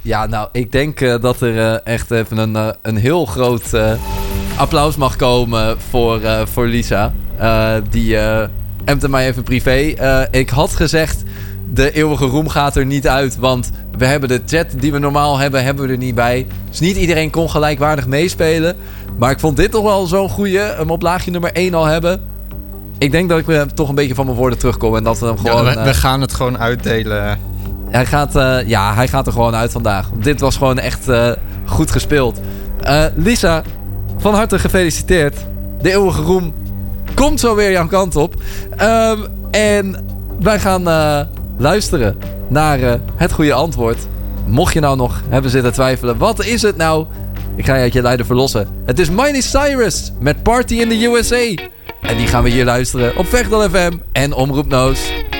Ja, nou, ik denk dat er echt even een heel groot applaus mag komen voor Lisa. Die empte mij even privé. Ik had gezegd, de eeuwige roem gaat er niet uit, want we hebben de chat die we normaal hebben we er niet bij. Dus niet iedereen kon gelijkwaardig meespelen. Maar ik vond dit toch wel zo'n goeie, hem op laagje nummer 1 al hebben. Ik denk dat ik toch een beetje van mijn woorden terugkom en dat we hem gewoon... Ja, we gaan het gewoon uitdelen. Hij gaat er gewoon uit vandaag. Dit was gewoon echt goed gespeeld. Lisa, van harte gefeliciteerd. De eeuwige roem komt zo weer jouw kant op. En wij gaan luisteren naar het goede antwoord. Mocht je nou nog hebben zitten twijfelen, wat is het nou? Ik ga je uit je lijden verlossen. Het is Miley Cyrus met Party in the USA. En die gaan we hier luisteren op Vechtdal FM en Omroep Noos.